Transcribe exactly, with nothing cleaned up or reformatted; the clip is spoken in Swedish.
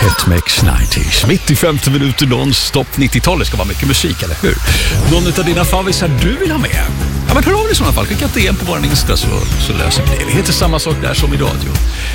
Hitmix nittio. Mitt i femtio minuter non-stop. nittiotalet ska vara mycket musik, eller hur? Någon av dina favvisar du vill ha med? Ja, men hör av dig i sådana fall. Skicka ett D M på vår Insta så, så löser vi det. Vi heter samma sak där som i radio.